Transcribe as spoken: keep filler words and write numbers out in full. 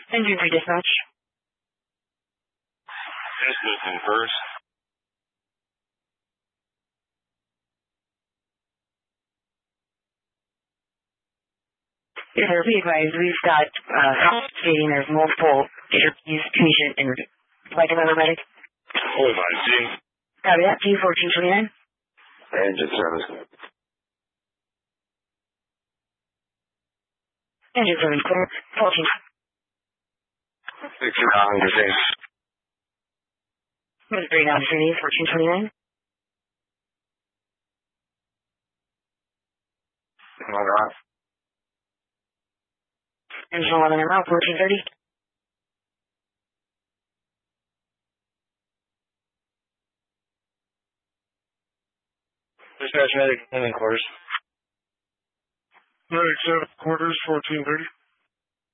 Engine three dispatch. Houston first. Yes, sir. Be advised, we've got uh, stating there's multiple interviews, patient, and flight medic. Hold on, G. Copy that. G fourteen twenty-nine. Engine service. Engine service clear. fourteen. Six round six. Missouri nine three fourteen twenty-nine. Hold on. Engine eleven M out, fourteen thirty. Dispatch medic, living quarters. Medic seven quarters, fourteen thirty.